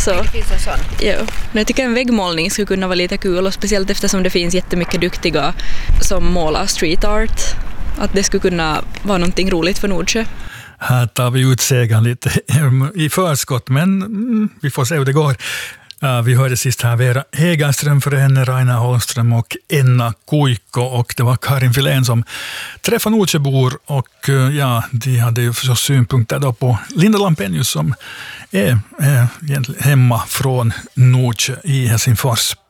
Så, det finns en sån. ja. Jag tycker en väggmålning skulle kunna vara lite kul, och speciellt eftersom det finns jättemycket duktiga som målar street art. Att det skulle kunna vara någonting roligt för Nordsjö. Här tar vi utsägan lite i förskott, men vi får se hur det går. Vi hörde sist här Vera Hägerström för henne, Raina Holmström och Enna Kuikko, och det var Karin Filén som träffade Nordsjöbor, och ja, de hade ju förstås synpunkter då på Linda Lampenius som är hemma från Nordsjö i Helsingfors.